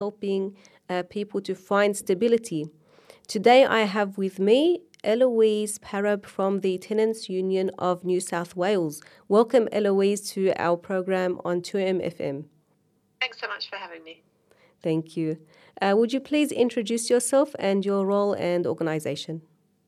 helping people to find stability. Today I have with me Eloise Parab from the Tenants Union of New South Wales. Welcome, Eloise, to our program on 2MFM. Thanks so much for having me. Thank you. Would you please introduce yourself and your role and organisation?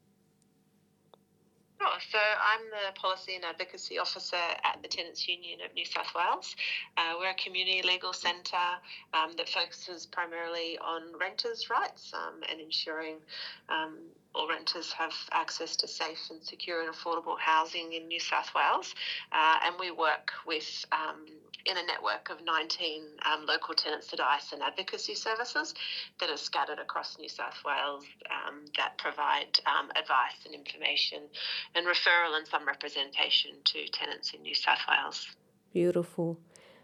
Sure. So I'm the Policy and Advocacy Officer at the Tenants Union of New South Wales. We're a community legal centre that focuses primarily on renters' rights and ensuring all renters have access to safe and secure and affordable housing in New South Wales. And we work with in a network of 19 local tenants advice and advocacy services that are scattered across New South Wales that provide advice and information and referral and some representation to tenants in New South Wales. Beautiful.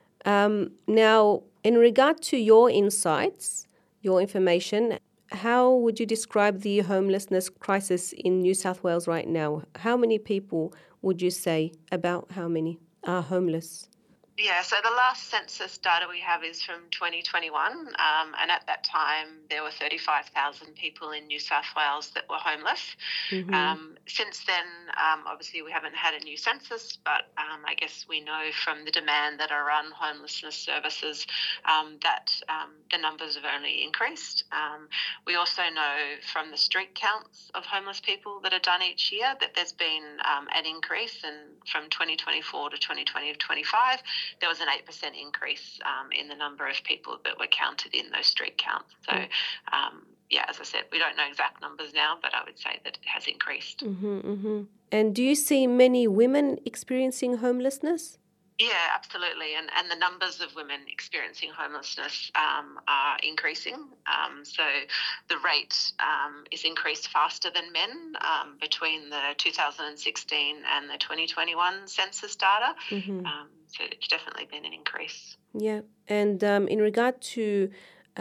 Now, in regard to your insights, your information, how would you describe the homelessness crisis in New South Wales right now? How many people would you say, about how many, are homeless? Yeah, so the last census data we have is from 2021, and at that time there were 35,000 people in New South Wales that were homeless. Since then, obviously we haven't had a new census, but I guess we know from the demand that are on homelessness services that the numbers have only increased. We also know from the street counts of homeless people that are done each year that there's been an increase, and from 2024 to 2025, there was an 8% increase in the number of people that were counted in those street counts. So, as I said, we don't know exact numbers now, but I would say that it has increased. And do you see many women experiencing homelessness? Yeah, absolutely. And the numbers of women experiencing homelessness are increasing. So the rate is increased faster than men between the 2016 and the 2021 census data. So it's definitely been an increase. Yeah. And in regard to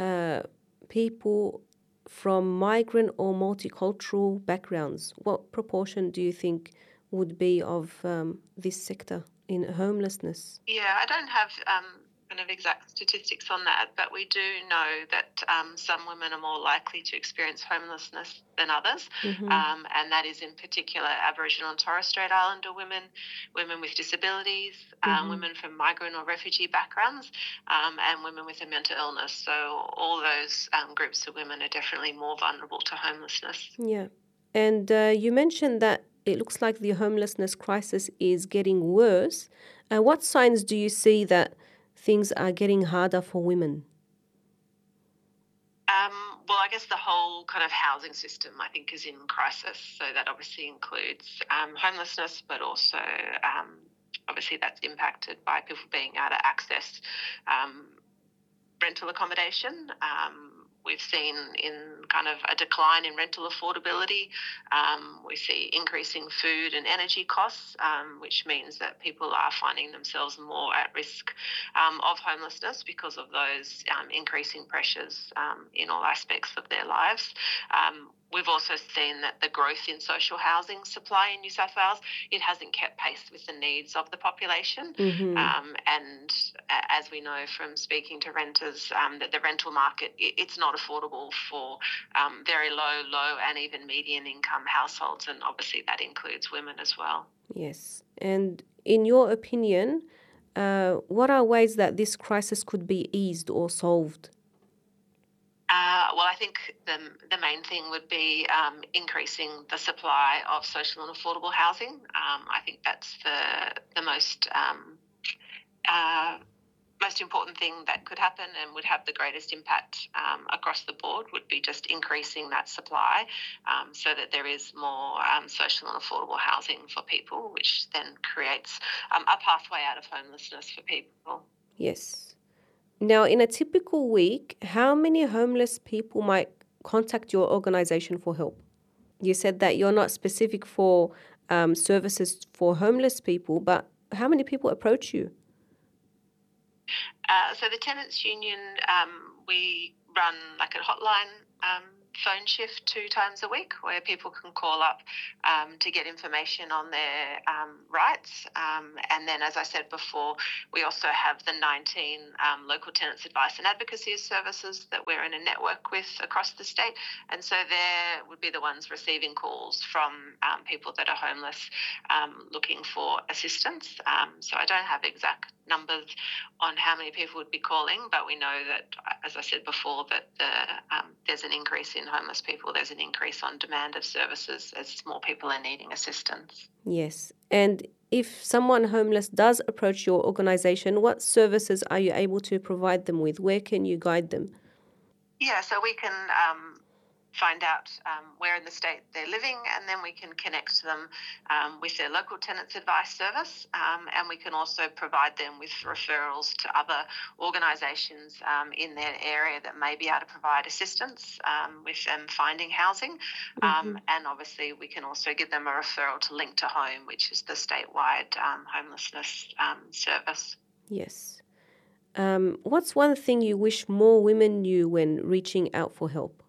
people from migrant or multicultural backgrounds, what proportion do you think would be of this sector in homelessness? Yeah, I don't have kind of exact statistics on that, but we do know that some women are more likely to experience homelessness than others, and that is in particular Aboriginal and Torres Strait Islander women, women with disabilities, women from migrant or refugee backgrounds, and women with a mental illness. So all those groups of women are definitely more vulnerable to homelessness. Yeah. And you mentioned that it looks like the homelessness crisis is getting worse. What signs do you see that things are getting harder for women? Well, I guess the whole kind of housing system, I think, is in crisis. So that obviously includes homelessness, but also obviously that's impacted by people being able to access rental accommodation. We've seen in kind of a decline in rental affordability. We see increasing food and energy costs, which means that people are finding themselves more at risk of homelessness because of those increasing pressures in all aspects of their lives. We've also seen that the growth in social housing supply in New South Wales, it hasn't kept pace with the needs of the population. And as we know from speaking to renters, that the rental market, it's not affordable for very low and even median income households. And obviously that includes women as well. Yes. And in your opinion, what are ways that this crisis could be eased or solved? Well, I think the main thing would be increasing the supply of social and affordable housing. I think that's the most important thing that could happen and would have the greatest impact across the board would be just increasing that supply so that there is more social and affordable housing for people, which then creates a pathway out of homelessness for people. Yes. Now, in a typical week, how many homeless people might contact your organisation for help? You said that you're not specific for services for homeless people, but how many people approach you? So the Tenants Union, we run like a hotline phone shift 2 times a week where people can call up to get information on their rights. And then, as I said before, we also have the 19 local tenants advice and advocacy services that we're in a network with across the state. And so there would be the ones receiving calls from people that are homeless looking for assistance. So I don't have exact numbers on how many people would be calling, but we know that, as I said before, that there's an increase in homeless people. There's an increase on demand of services as more people are needing assistance. Yes. And if someone homeless does approach your organisation, what services are you able to provide them with? Where can you guide them? Yeah, so we can find out where in the state they're living, and then we can connect them with their local tenants advice service, and we can also provide them with referrals to other organisations in their area that may be able to provide assistance with them finding housing. And obviously we can also give them a referral to Link to Home, which is the statewide homelessness service. Yes. What's one thing you wish more women knew when reaching out for help?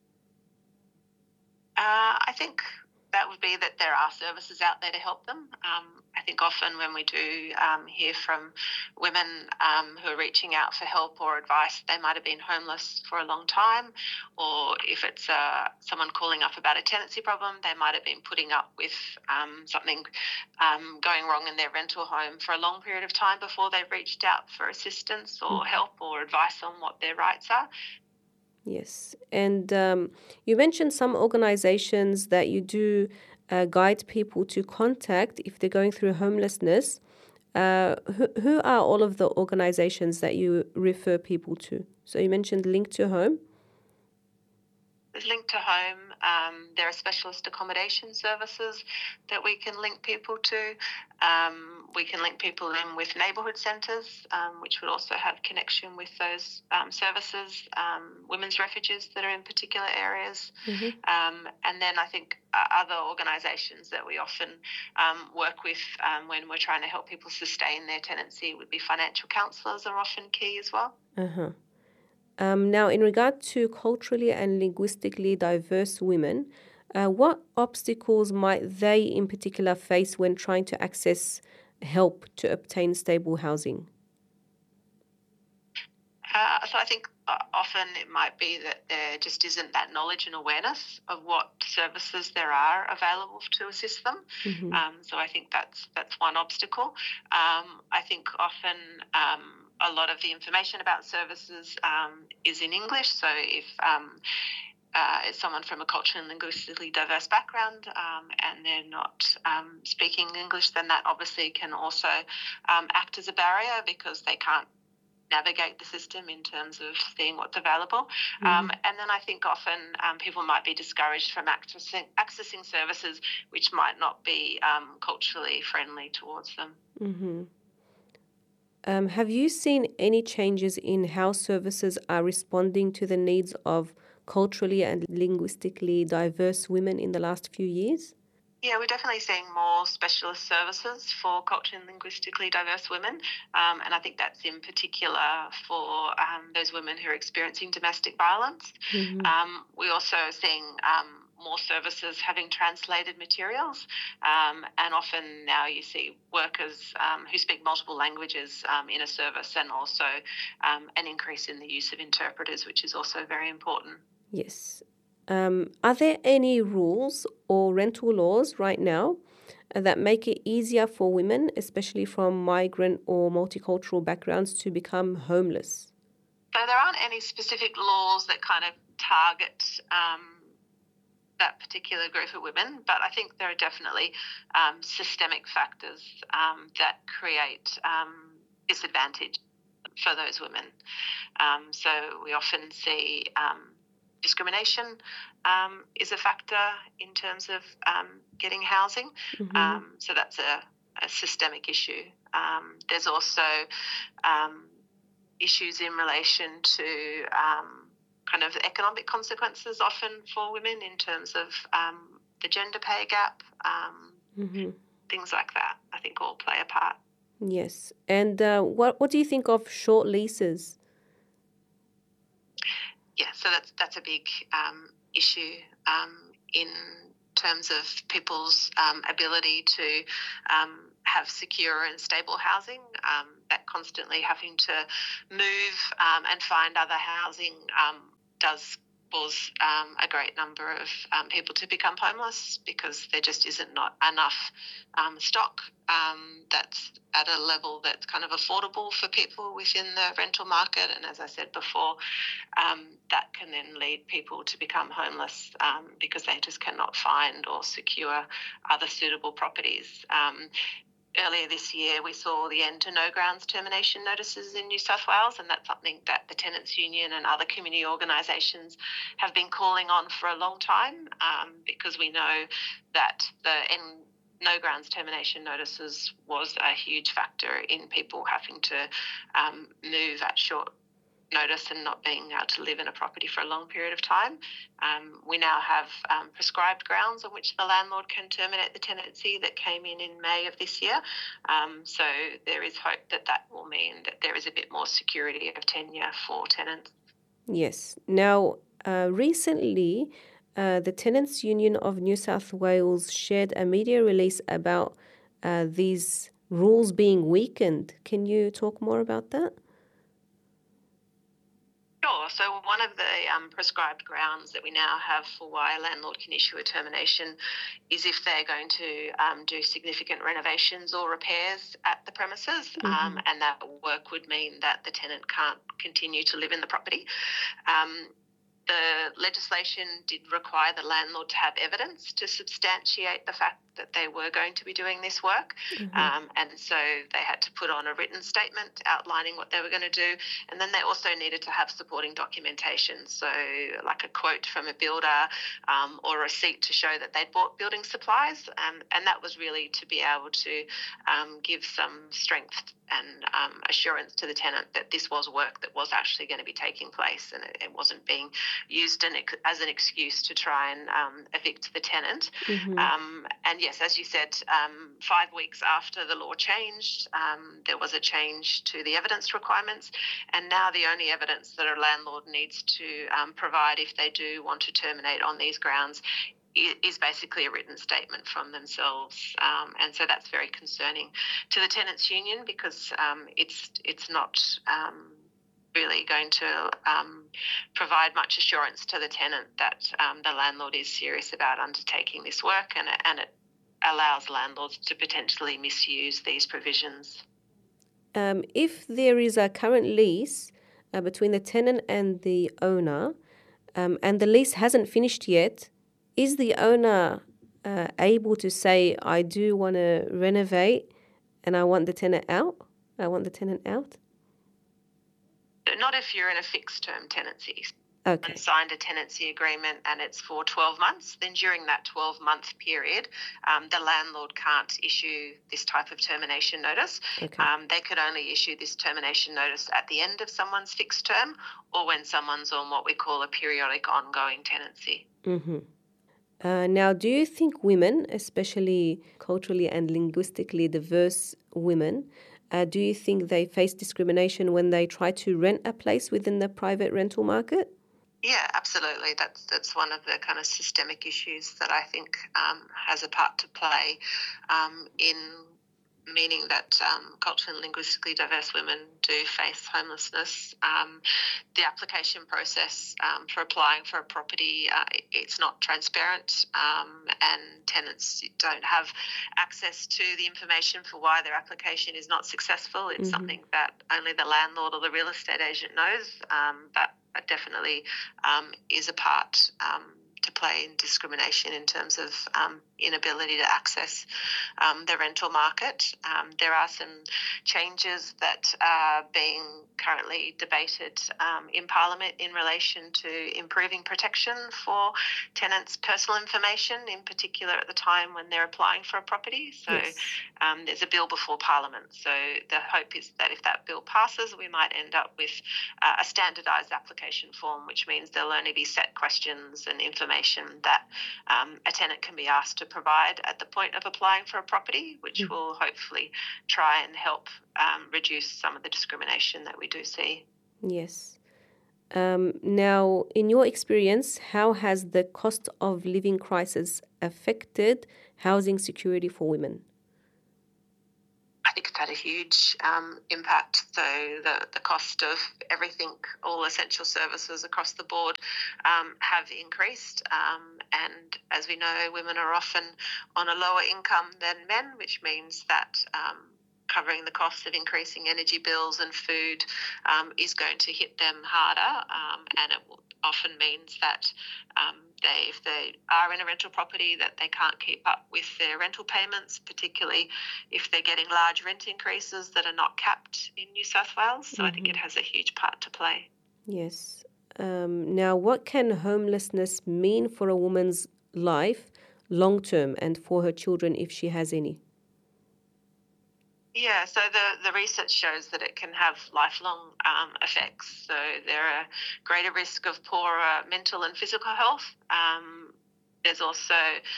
I think that would be that there are services out there to help them. I think often when we do hear from women who are reaching out for help or advice, they might have been homeless for a long time, or if it's someone calling up about a tenancy problem, they might have been putting up with something going wrong in their rental home for a long period of time before they've reached out for assistance or help or advice on what their rights are. Yes. And you mentioned some organizations that you do guide people to contact if they're going through homelessness. Who are all of the organizations that you refer people to? So you mentioned Link to Home. There's Link to Home. There are specialist accommodation services that we can link people to. We can link people in with neighbourhood centres, which would also have connection with those services, women's refuges that are in particular areas. And then I think other organisations that we often work with when we're trying to help people sustain their tenancy would be financial counsellors are often key as well. Now, in regard to culturally and linguistically diverse women, what obstacles might they in particular face when trying to access help to obtain stable housing? So I think often it might be that there just isn't that knowledge and awareness of what services there are available to assist them. So I think that's one obstacle. I think often a lot of the information about services is in English. So if it's someone from a culturally and linguistically diverse background and they're not speaking English, then that obviously can also act as a barrier because they can't navigate the system in terms of seeing what's available. And then I think often people might be discouraged from accessing services which might not be culturally friendly towards them. Have you seen any changes in how services are responding to the needs of culturally and linguistically diverse women in the last few years? Yeah, we're definitely seeing more specialist services for culturally and linguistically diverse women. And I think that's in particular for those women who are experiencing domestic violence. We're also seeing more services having translated materials. And often now you see workers who speak multiple languages in a service, and also an increase in the use of interpreters, which is also very important. Yes. Are there any rules or rental laws right now that make it easier for women, especially from migrant or multicultural backgrounds, to become homeless? So there aren't any specific laws that kind of target that particular group of women, but I think there are definitely systemic factors that create disadvantage for those women. So we often see discrimination is a factor in terms of getting housing. So that's a systemic issue. There's also issues in relation to kind of economic consequences often for women in terms of the gender pay gap, things like that, I think all play a part. Yes. And what do you think of short leases? Yes, So that's a big issue in terms of people's ability to have secure and stable housing. That constantly having to move and find other housing does cause a great number of people to become homeless, because there just isn't not enough stock that's at a level that's kind of affordable for people within the rental market. And as I said before, that can then lead people to become homeless because they just cannot find or secure other suitable properties. Earlier this year, we saw the end to no grounds termination notices in New South Wales, and that's something that the Tenants Union and other community organisations have been calling on for a long time, because we know that the no grounds termination notices was a huge factor in people having to move at short notice and not being able to live in a property for a long period of time. We now have prescribed grounds on which the landlord can terminate the tenancy that came in May of this year. So there is hope that that will mean that there is a bit more security of tenure for tenants. Yes. Now, recently, the Tenants Union of New South Wales shared a media release about these rules being weakened. Can you talk more about that? Sure. So one of the prescribed grounds that we now have for why a landlord can issue a termination is if they're going to do significant renovations or repairs at the premises, and that work would mean that the tenant can't continue to live in the property. The legislation did require the landlord to have evidence to substantiate the fact that they were going to be doing this work. And so they had to put on a written statement outlining what they were going to do. And then they also needed to have supporting documentation. So like a quote from a builder or a receipt to show that they'd bought building supplies. And that was really to be able to give some strength and assurance to the tenant that this was work that was actually going to be taking place, and it wasn't being used as an excuse to try and evict the tenant. And yes, as you said, 5 weeks after the law changed, there was a change to the evidence requirements, and now the only evidence that a landlord needs to provide if they do want to terminate on these grounds is basically a written statement from themselves, and so that's very concerning to the Tenants Union, because it's not really going to provide much assurance to the tenant that the landlord is serious about undertaking this work, and it allows landlords to potentially misuse these provisions. If there is a current lease between the tenant and the owner, and the lease hasn't finished yet, is the owner able to say, I do want to renovate and I want the tenant out? I want the tenant out? Not if you're in a fixed term tenancy. Okay. And signed a tenancy agreement and it's for 12 months, then during that 12-month period, the landlord can't issue this type of termination notice. Okay. They could only issue this termination notice at the end of someone's fixed term, or when someone's on what we call a periodic ongoing tenancy. Now, do you think women, especially culturally and linguistically diverse women, do you think they face discrimination when they try to rent a place within the private rental market? Yeah, absolutely. That's one of the kind of systemic issues that I think has a part to play in meaning that culturally and linguistically diverse women do face homelessness. The application process for applying for a property, it's not transparent, and tenants don't have access to the information for why their application is not successful. It's something that only the landlord or the real estate agent knows, but definitely is a part to play in discrimination in terms of inability to access the rental market. There are some changes that are being currently debated in Parliament in relation to improving protection for tenants' personal information, in particular at the time when they're applying for a property. So Yes. There's a bill before Parliament. So the hope is that if that bill passes, we might end up with a standardised application form, which means there'll only be set questions and information that a tenant can be asked to provide at the point of applying for a property, which will hopefully try and help reduce some of the discrimination that we do see. Yes. Now, in your experience, how has the cost of living crisis affected housing security for women? I think it's had a huge impact. So the cost of everything, all essential services across the board, have increased. And as we know, women are often on a lower income than men, which means that covering the costs of increasing energy bills and food is going to hit them harder. And it often means that if they are in a rental property, that they can't keep up with their rental payments, particularly if they're getting large rent increases that are not capped in New South Wales. So I think it has a huge part to play. Yes. Now, what can homelessness mean for a woman's life long term and for her children if she has any? Yeah, so the research shows that it can have lifelong effects. So there are greater risk of poorer mental and physical health. There's also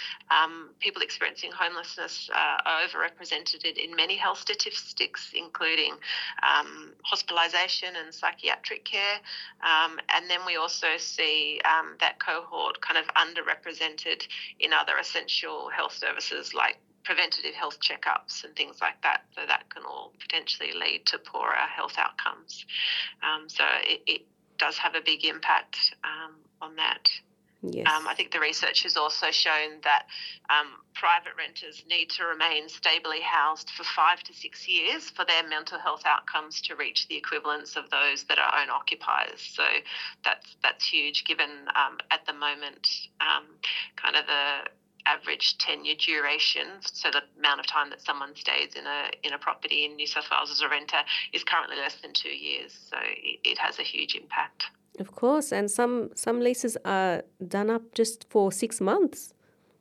people experiencing homelessness are overrepresented in many health statistics, including hospitalisation and psychiatric care. And then we also see that cohort kind of underrepresented in other essential health services like preventative health checkups and things like that. So that can all potentially lead to poorer health outcomes. So it does have a big impact on that. Yes. I think the research has also shown that private renters need to remain stably housed for 5 to 6 years for their mental health outcomes to reach the equivalence of those that are owner-occupiers. So that's huge, given at the moment kind of the average tenure duration, so the amount of time that someone stays in a property in New South Wales as a renter is currently less than 2 years. So it has a huge impact. Of course, and some leases are done up just for 6 months.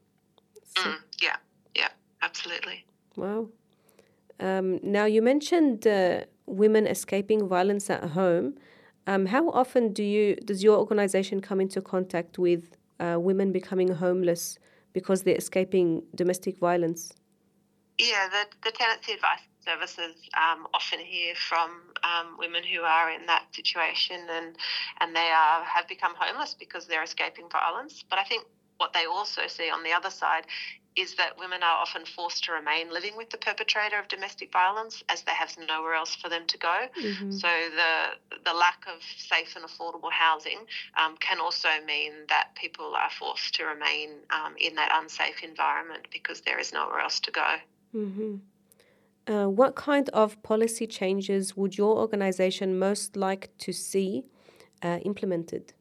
So, yeah, absolutely. wow. Now, you mentioned women escaping violence at home. How often does your organization come into contact with women becoming homeless because they're escaping domestic violence? Yeah, the tenancy advice services often hear from women who are in that situation and they have become homeless because they're escaping violence. But I think what they also see on the other side is that women are often forced to remain living with the perpetrator of domestic violence as they have nowhere else for them to go. Mm-hmm. So the lack of safe and affordable housing can also mean that people are forced to remain in that unsafe environment because there is nowhere else to go. Mm-hmm. What kind of policy changes would your organization most like to see implemented?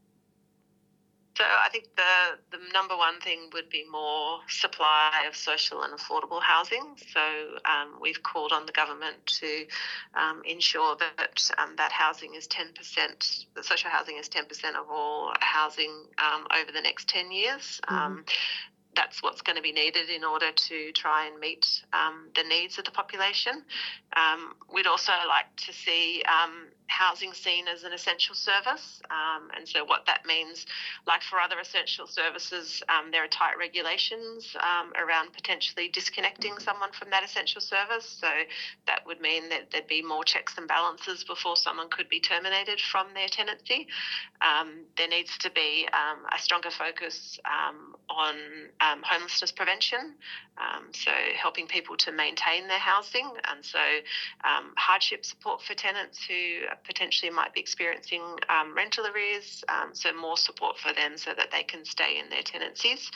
So I think the number one thing would be more supply of social and affordable housing. So we've called on the government to ensure that that housing is 10%, the social housing is 10% of all housing over the next 10 years. Mm-hmm. That's what's going to be needed in order to try and meet the needs of the population. We'd also like to see housing seen as an essential service. And so what that means, like for other essential services, there are tight regulations around potentially disconnecting someone from that essential service. So that would mean that there'd be more checks and balances before someone could be terminated from their tenancy. There needs to be a stronger focus on homelessness prevention, so helping people to maintain their housing, and so hardship support for tenants who potentially might be experiencing rental arrears, so more support for them so that they can stay in their tenancies.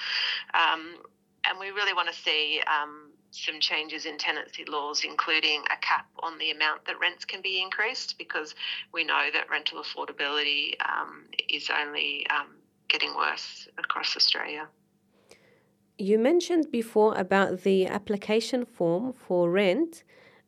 And we really want to see some changes in tenancy laws, including a cap on the amount that rents can be increased, because we know that rental affordability is only getting worse across Australia. You mentioned before about the application form for rent.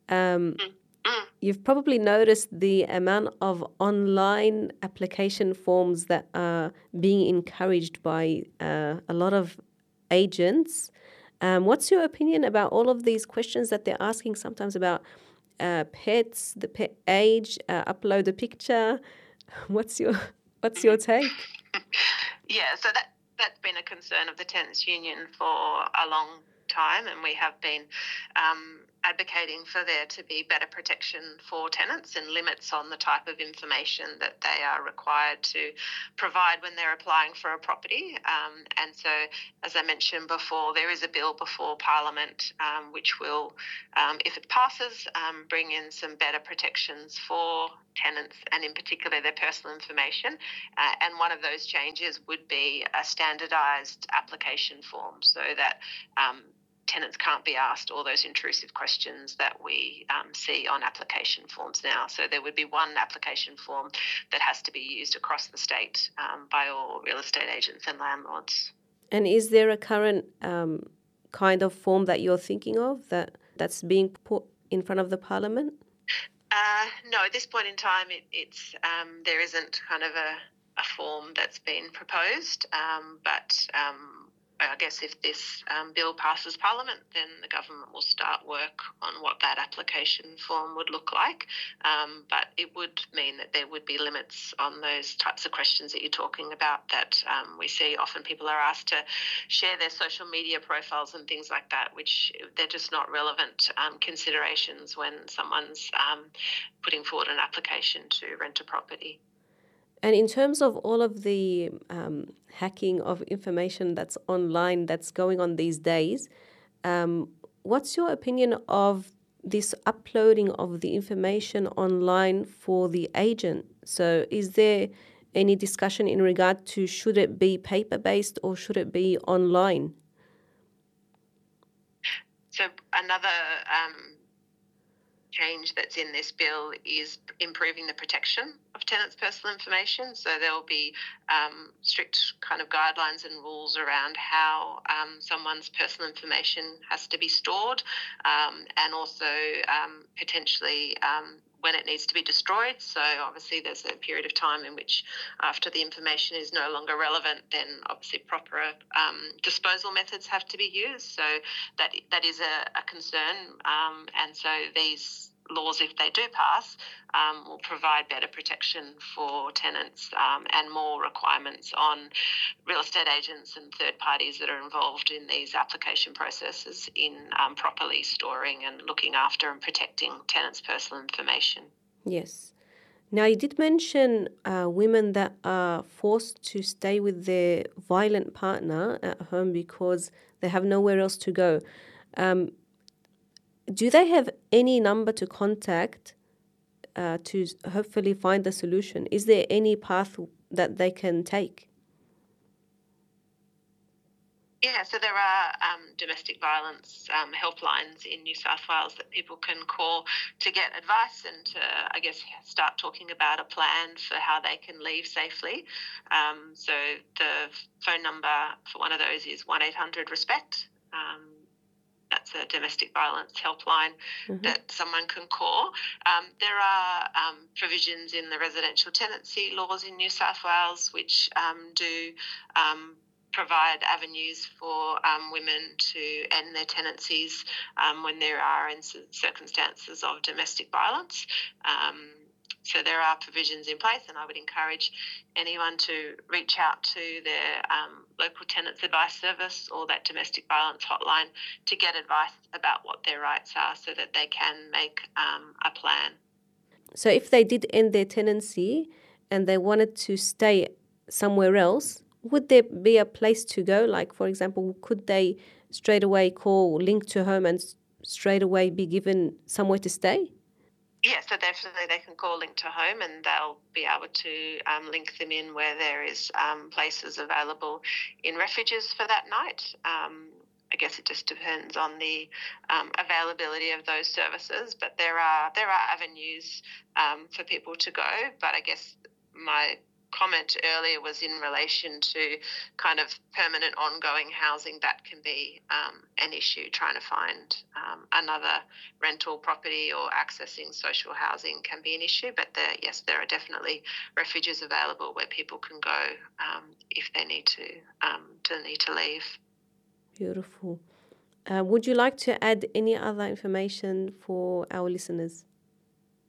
You've probably noticed the amount of online application forms that are being encouraged by a lot of agents. What's your opinion about all of these questions that they're asking sometimes about pets, the pet age, upload a picture? What's your take? Yeah, so that's been a concern of the Tenants Union for a long time, and we have been advocating for there to be better protection for tenants and limits on the type of information that they are required to provide when they're applying for a property. And so, as I mentioned before, there is a bill before Parliament which will, if it passes, bring in some better protections for tenants and in particular their personal information. And one of those changes would be a standardised application form so that tenants can't be asked all those intrusive questions that we see on application forms now. So there would be one application form that has to be used across the state by all real estate agents and landlords. And is there a current kind of form that you're thinking of that's being put in front of the Parliament? No, at this point in time, it's there isn't kind of a form that's been proposed, but I guess if this bill passes Parliament, then the government will start work on what that application form would look like. But it would mean that there would be limits on those types of questions that you're talking about that we see often people are asked to share their social media profiles and things like that, which they're just not relevant considerations when someone's putting forward an application to rent a property. And in terms of all of the hacking of information that's online that's going on these days, what's your opinion of this uploading of the information online for the agent? So is there any discussion in regard to should it be paper-based or should it be online? So another change that's in this bill is improving the protection of tenants' personal information. So there will be strict kind of guidelines and rules around how someone's personal information has to be stored, and also potentially when it needs to be destroyed. So obviously there's a period of time in which after the information is no longer relevant, then obviously proper disposal methods have to be used. So that is a concern. And so these laws, if they do pass, will provide better protection for tenants and more requirements on real estate agents and third parties that are involved in these application processes in properly storing and looking after and protecting tenants' personal information. Yes. Now, you did mention women that are forced to stay with their violent partner at home because they have nowhere else to go. Do they have any number to contact to hopefully find a solution? Is there any path that they can take? Yeah, so there are domestic violence helplines in New South Wales that people can call to get advice and to, I guess, start talking about a plan for how they can leave safely. So the phone number for one of those is 1-800-RESPECT. That's a domestic violence helpline that someone can call. There are provisions in the residential tenancy laws in New South Wales which do provide avenues for women to end their tenancies when there are circumstances of domestic violence. So there are provisions in place, and I would encourage anyone to reach out to their local tenants advice service or that domestic violence hotline to get advice about what their rights are so that they can make a plan. So if they did end their tenancy and they wanted to stay somewhere else, would there be a place to go? Like, for example, could they straight away call Link to Home and straight away be given somewhere to stay? Yeah, so definitely they can call Link to Home and they'll be able to link them in where there is places available in refuges for that night. I guess it just depends on the availability of those services, but there are avenues for people to go. But I guess my comment earlier was in relation to kind of permanent ongoing housing. That can be an issue. Trying to find another rental property or accessing social housing can be an issue, but there are definitely refuges available where people can go if they need to leave. Beautiful. Would you like to add any other information for our listeners?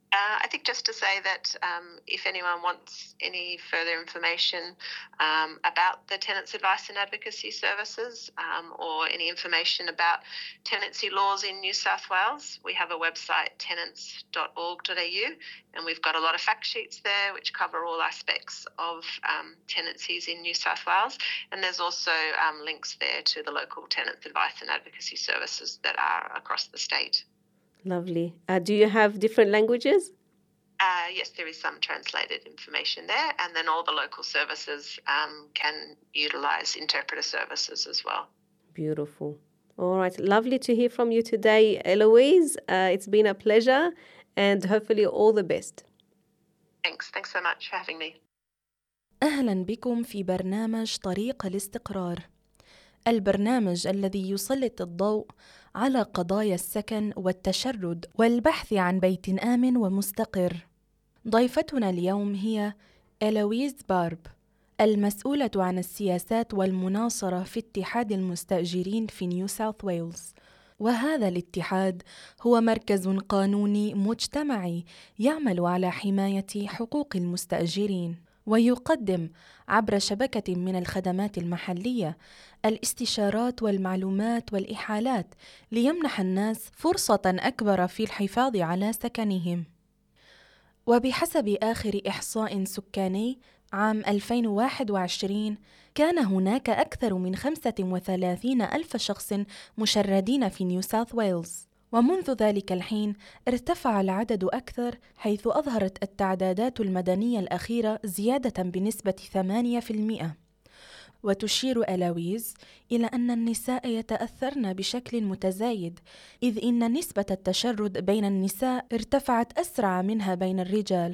I think just to say that if anyone wants any further information about the Tenants Advice and Advocacy Services or any information about tenancy laws in New South Wales, we have a website, tenants.org.au, and we've got a lot of fact sheets there which cover all aspects of tenancies in New South Wales. And there's also links there to the local Tenants Advice and Advocacy Services that are across the state. Lovely. Do you have different languages? Yes, there is some translated information there, and then all the local services can utilise interpreter services as well. Beautiful. All right. Lovely to hear from you today, Eloise. It's been a pleasure, and hopefully all the best. Thanks so much for having me. أهلا بكم في برنامج طريق الاستقرار، البرنامج الذي يسلط الضوء على قضايا السكن والتشرد والبحث عن بيت آمن ومستقر. ضيفتنا اليوم هي إلويز بارب، المسؤولة عن السياسات والمناصرة في اتحاد المستأجرين في نيو ساوث ويلز. وهذا الاتحاد هو مركز قانوني مجتمعي يعمل على حماية حقوق المستأجرين، ويقدم عبر شبكة من الخدمات المحلية الاستشارات والمعلومات والإحالات ليمنح الناس فرصة أكبر في الحفاظ على سكنهم. وبحسب آخر إحصاء سكاني عام 2021 كان هناك أكثر من 35,000 شخص مشردين في نيو ساوث ويلز، ومنذ ذلك الحين ارتفع العدد أكثر، حيث أظهرت التعدادات المدنية الأخيرة زيادة بنسبة 8%. وتشير إلويز إلى أن النساء يتأثرن بشكل متزايد، إذ إن نسبة التشرد بين النساء ارتفعت أسرع منها بين الرجال.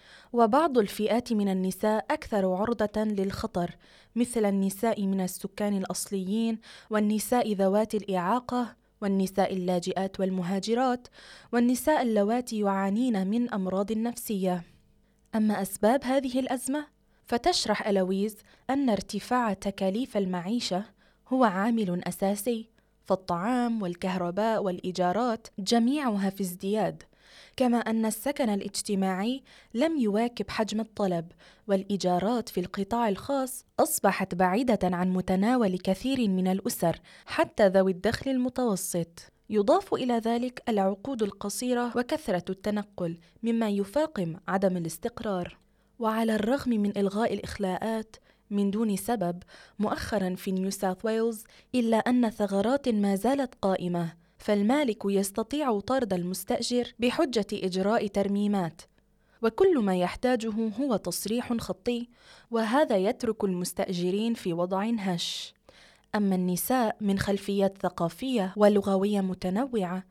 وبعض الفئات من النساء أكثر عرضة للخطر، مثل النساء من السكان الأصليين، والنساء ذوات الإعاقة، والنساء اللاجئات والمهاجرات، والنساء اللواتي يعانين من أمراض نفسية. أما أسباب هذه الأزمة، فتشرح إلويز أن ارتفاع تكاليف المعيشة هو عامل أساسي، فالطعام والكهرباء والإيجارات جميعها في ازدياد، كما أن السكن الاجتماعي لم يواكب حجم الطلب، والإيجارات في القطاع الخاص أصبحت بعيدة عن متناول كثير من الأسر حتى ذوي الدخل المتوسط. يضاف إلى ذلك العقود القصيرة وكثرة التنقل، مما يفاقم عدم الاستقرار. وعلى الرغم من إلغاء الإخلاءات من دون سبب مؤخراً في نيو ساوث ويلز، إلا أن ثغرات ما زالت قائمة، فالمالك يستطيع طرد المستأجر بحجة إجراء ترميمات، وكل ما يحتاجه هو تصريح خطي، وهذا يترك المستأجرين في وضع هش. أما النساء من خلفيات ثقافية ولغوية متنوعة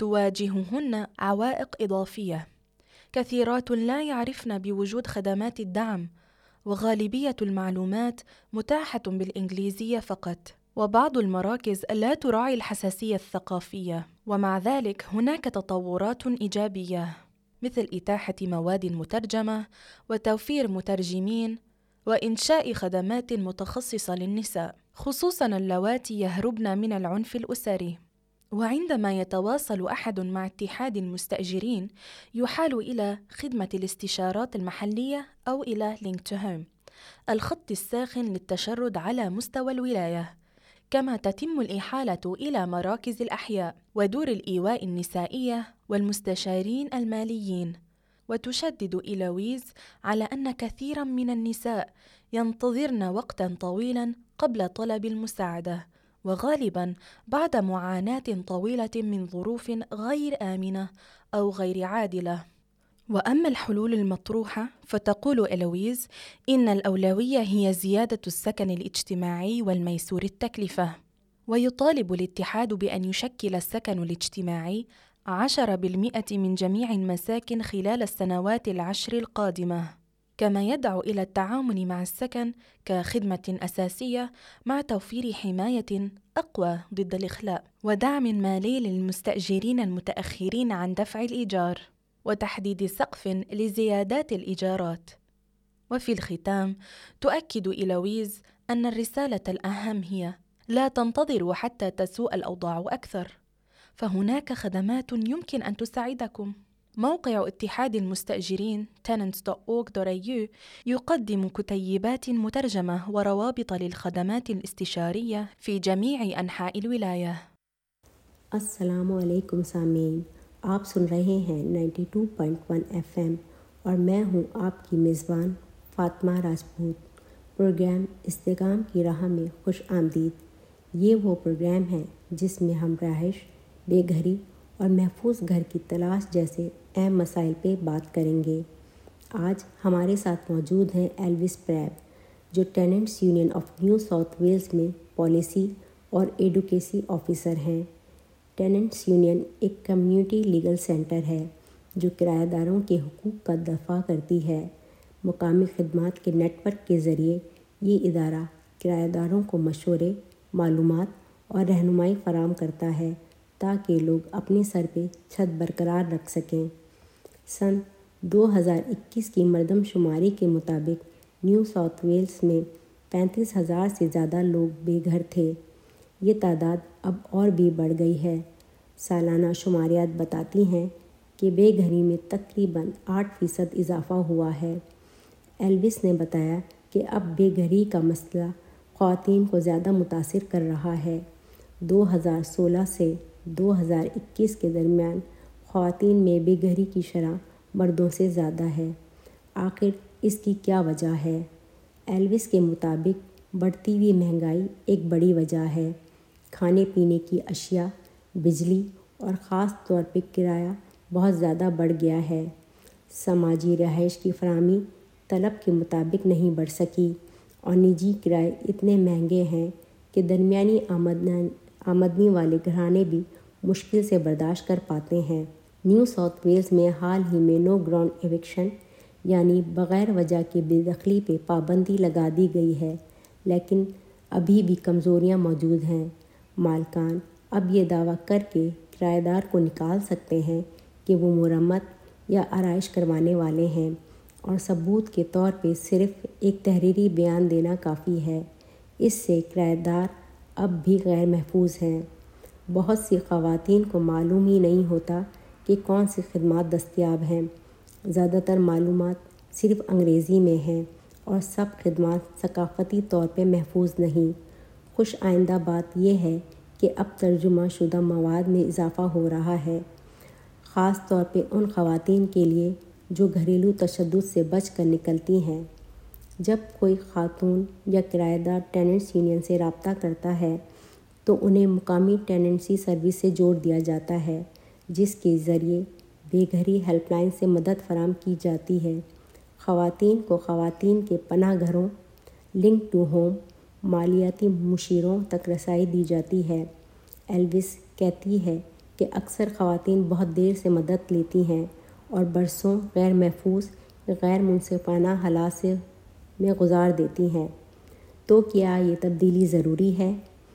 فتواجههن عوائق إضافية، كثيرات لا يعرفن بوجود خدمات الدعم، وغالبية المعلومات متاحة بالإنجليزية فقط، وبعض المراكز لا تراعي الحساسية الثقافية. ومع ذلك هناك تطورات إيجابية، مثل إتاحة مواد مترجمة وتوفير مترجمين وإنشاء خدمات متخصصة للنساء، خصوصاً اللواتي يهربن من العنف الأسري. وعندما يتواصل أحد مع اتحاد المستأجرين يحال إلى خدمة الاستشارات المحلية أو إلى Link to Home، الخط الساخن للتشرد على مستوى الولاية، كما تتم الإحالة إلى مراكز الأحياء ودور الإيواء النسائية والمستشارين الماليين. وتشدد إلويز على أن كثيراً من النساء ينتظرن وقتاً طويلاً قبل طلب المساعدة، وغالباً بعد معاناة طويلة من ظروف غير آمنة أو غير عادلة. وأما الحلول المطروحة، فتقول إلويز إن الأولوية هي زيادة السكن الاجتماعي والميسور التكلفة، ويطالب الاتحاد بأن يشكل السكن الاجتماعي 10% من جميع المساكن خلال السنوات 10 القادمة، كما يدعو إلى التعامل مع السكن كخدمة أساسية، مع توفير حماية أقوى ضد الإخلاء، ودعم مالي للمستأجرين المتأخرين عن دفع الإيجار، وتحديد سقف لزيادات الإيجارات. وفي الختام تؤكد إلويز أن الرسالة الأهم هي: لا تنتظروا حتى تسوء الأوضاع أكثر، فهناك خدمات يمكن أن تساعدكم. موقع اتحاد المستأجرين tenants.org.au يقدم كتيبات مترجمة وروابط للخدمات الاستشارية في جميع أنحاء الولاية. السلام علیکم سامعین، آپ سن رہے ہیں 92.1 FM اور میں ہوں آپ کی میزبان فاطمہ راجپوت۔ پروگرام استحکام کی راہ میں خوش آمدید۔ یہ وہ پروگرام ہے جس میں ہم رہائش، بے گھری اور محفوظ گھر کی تلاش جیسے اہم مسائل پہ بات کریں گے۔ آج ہمارے ساتھ موجود ہیں ایلوس پریب، جو tenets union of new south Wales میں پالیسی اور ایڈوکیسی آفیسر ہیں۔ ٹیننٹس یونین ایک کمیونٹی لیگل سینٹر ہے جو کرایہ داروں کے حقوق کا دفاع کرتی ہے۔ مقامی خدمات کے نیٹ ورک کے ذریعے یہ ادارہ کرایہ داروں کو مشورے، معلومات اور رہنمائی فراہم کرتا ہے تاکہ لوگ اپنے سر پہ چھت برقرار رکھ سکیں۔ سن 2021 کی مردم شماری کے مطابق نیو ساؤتھ ویلز میں 35,000 سے زیادہ لوگ بے گھر تھے۔ یہ تعداد اب اور بھی بڑھ گئی ہے۔ سالانہ شماریات بتاتی ہیں کہ بے گھری میں تقریباً 8% اضافہ ہوا ہے۔ ایلوس نے بتایا کہ اب بے گھری کا مسئلہ خواتین کو زیادہ متاثر کر رہا ہے۔ 2016 سے 2021 کے درمیان خواتین میں بے گھری کی شرح مردوں سے زیادہ ہے۔ آخر اس کی کیا وجہ ہے؟ ایلوس کے مطابق بڑھتی ہوئی مہنگائی ایک بڑی وجہ ہے۔ کھانے پینے کی اشیاء، بجلی اور خاص طور پہ کرایہ بہت زیادہ بڑھ گیا ہے۔ سماجی رہائش کی فراہمی طلب کے مطابق نہیں بڑھ سکی اور نجی کرائے اتنے مہنگے ہیں کہ درمیانی آمدنی والے گھرانے بھی مشکل سے برداشت کر پاتے ہیں۔ نیو ساؤتھ ویلز میں حال ہی میں نو گراؤنڈ ایوکشن یعنی بغیر وجہ کی بے دخلی پہ پابندی لگا دی گئی ہے، لیکن ابھی بھی کمزوریاں موجود ہیں۔ مالکان اب یہ دعویٰ کر کے کرایہ دار کو نکال سکتے ہیں کہ وہ مرمت یا آرائش کروانے والے ہیں، اور ثبوت کے طور پہ صرف ایک تحریری بیان دینا کافی ہے۔ اس سے کرایہ دار اب بھی غیر محفوظ ہیں۔ بہت سی خواتین کو معلوم ہی نہیں ہوتا کہ کون سی خدمات دستیاب ہیں۔ زیادہ تر معلومات صرف انگریزی میں ہیں اور سب خدمات ثقافتی طور پہ محفوظ نہیں۔ خوش آئندہ بات یہ ہے کہ اب ترجمہ شدہ مواد میں اضافہ ہو رہا ہے، خاص طور پہ ان خواتین کے لیے جو گھریلو تشدد سے بچ کر نکلتی ہیں۔ جب کوئی خاتون یا کرایہ دار ٹیننٹس یونین سے رابطہ کرتا ہے تو انہیں مقامی ٹیننسی سروس سے جوڑ دیا جاتا ہے، جس کے ذریعے بے گھری ہیلپ لائن سے مدد فراہم کی جاتی ہے۔ خواتین کو خواتین کے پناہ گھروں، لنک ٹو ہوم، مالیاتی مشیروں تک رسائی دی جاتی ہے۔ ایلوس کہتی ہے کہ اکثر خواتین بہت دیر سے مدد لیتی ہیں اور برسوں غیر محفوظ، غیر منصفانہ حالات میں گزار دیتی ہیں۔ تو کیا یہ تبدیلی ضروری ہے؟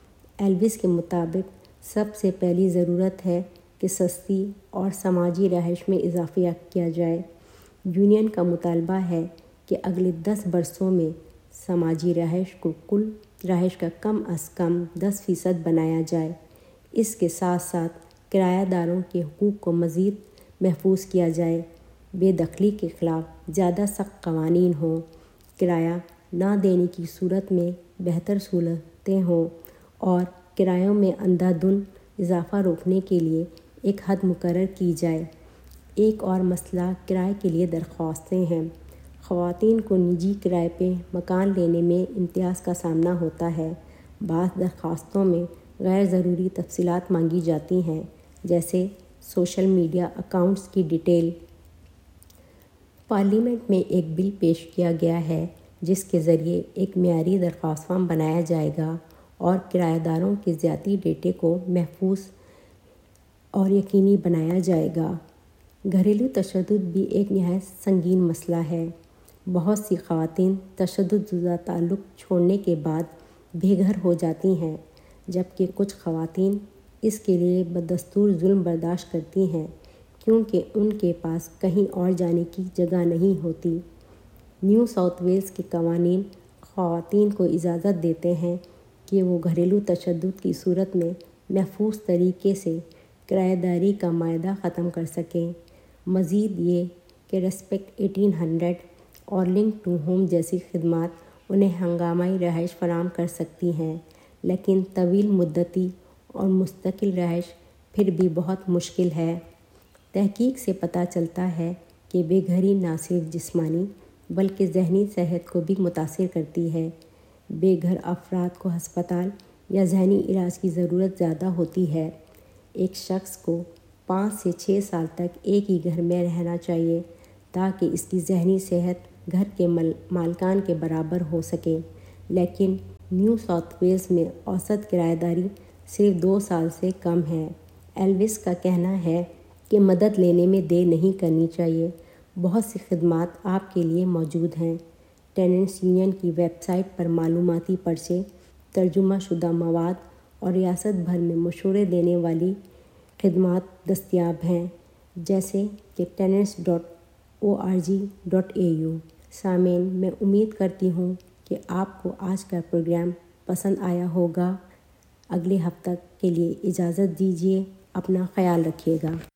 ایلوس کے مطابق سب سے پہلی ضرورت ہے کہ سستی اور سماجی رہائش میں اضافہ کیا جائے۔ یونین کا مطالبہ ہے کہ اگلے 10 برسوں میں سماجی رہائش کو کل رہائش کا کم از کم 10% بنایا جائے۔ اس کے ساتھ ساتھ کرایہ داروں کے حقوق کو مزید محفوظ کیا جائے۔ بے دخلی کے خلاف زیادہ سخت قوانین ہوں، کرایہ نہ دینے کی صورت میں بہتر سہولتیں ہوں، اور کرایوں میں اندھا دھند اضافہ روکنے کے لیے ایک حد مقرر کی جائے۔ ایک اور مسئلہ کرائے کے لیے درخواستیں ہیں۔ خواتین کو نجی کرائے پہ مکان لینے میں امتیاز کا سامنا ہوتا ہے۔ بعض درخواستوں میں غیر ضروری تفصیلات مانگی جاتی ہیں، جیسے سوشل میڈیا اکاؤنٹس کی ڈیٹیل۔ پارلیمنٹ میں ایک بل پیش کیا گیا ہے جس کے ذریعے ایک معیاری درخواست فارم بنایا جائے گا اور کرایہ داروں کے ذاتی ڈیٹے کو محفوظ اور یقینی بنایا جائے گا۔ گھریلو تشدد بھی ایک نہایت سنگین مسئلہ ہے۔ بہت سی خواتین تشدد زدہ تعلق چھوڑنے کے بعد بے گھر ہو جاتی ہیں، جبکہ کچھ خواتین اس کے لیے بدستور ظلم برداشت کرتی ہیں کیونکہ ان کے پاس کہیں اور جانے کی جگہ نہیں ہوتی۔ نیو ساؤتھ ویلز کے قوانین خواتین کو اجازت دیتے ہیں کہ وہ گھریلو تشدد کی صورت میں محفوظ طریقے سے کرایہ داری کا معاہدہ ختم کر سکیں۔ مزید یہ کہ ریسپیکٹ 1800 اور لنک ٹو ہوم جیسی خدمات انہیں ہنگامی رہائش فراہم کر سکتی ہیں، لیکن طویل مدتی اور مستقل رہائش پھر بھی بہت مشکل ہے۔ تحقیق سے پتہ چلتا ہے کہ بے گھری نہ صرف جسمانی بلکہ ذہنی صحت کو بھی متاثر کرتی ہے۔ بے گھر افراد کو ہسپتال یا ذہنی علاج کی ضرورت زیادہ ہوتی ہے۔ ایک شخص کو 5 سے 6 سال تک ایک ہی گھر میں رہنا چاہیے تاکہ اس کی ذہنی صحت گھر کے مالکان کے برابر ہو سکے، لیکن نیو ساؤتھ ویلز میں اوسط کرایہ داری صرف 2 سال سے کم ہے۔ ایلوس کا کہنا ہے کہ مدد لینے میں دیر نہیں کرنی چاہیے، بہت سی خدمات آپ کے لیے موجود ہیں۔ ٹیننٹس یونین کی ویب سائٹ پر معلوماتی پرچے، ترجمہ شدہ مواد اور ریاست بھر میں مشورے دینے والی خدمات دستیاب ہیں، جیسے کہ tenants.org.au۔ سامعین، میں امید کرتی ہوں کہ آپ کو آج کا پروگرام پسند آیا ہوگا۔ اگلے ہفتہ کے لیے اجازت دیجیے، اپنا خیال رکھیے گا۔